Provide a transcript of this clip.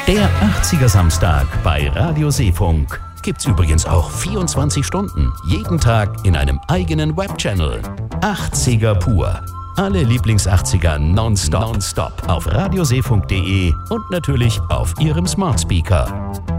Der 80er Samstag bei Radio Seefunk. Gibt's übrigens auch 24 Stunden, jeden Tag in einem eigenen Webchannel. 80er pur. Alle Lieblings-80er nonstop auf radioseefunk.de und natürlich auf Ihrem Smart Speaker.